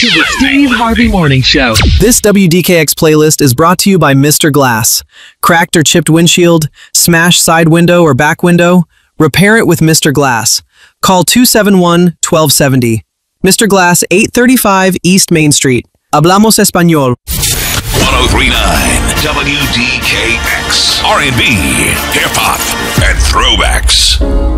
to the Steve Harvey Morning Show. This WDKX playlist is brought to you by Mr. Glass. Cracked or chipped windshield, smashed side window or back window? Repair it with Mr. Glass. Call 271-1270. Mr. Glass, 835 East Main Street. Hablamos Español. 1039 WDKX. R&B, hip-hop, and throwbacks.